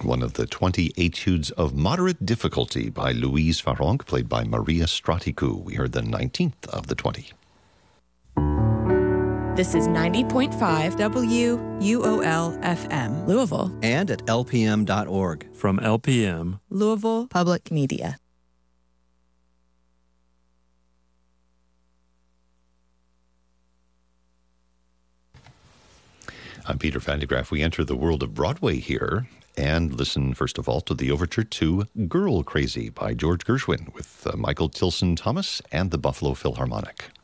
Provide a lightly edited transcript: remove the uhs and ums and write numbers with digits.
one of the 20 etudes of moderate difficulty by Louise Farronc, played by Maria Straticou. We heard the 19th of the 20. This is 90.5 WUOL-FM, Louisville. And at lpm.org. From LPM, Louisville Public Media. I'm Peter Van de Graaff. We enter the world of Broadway here and listen, first of all, to the overture to Girl Crazy by George Gershwin with Michael Tilson Thomas and the Buffalo Philharmonic.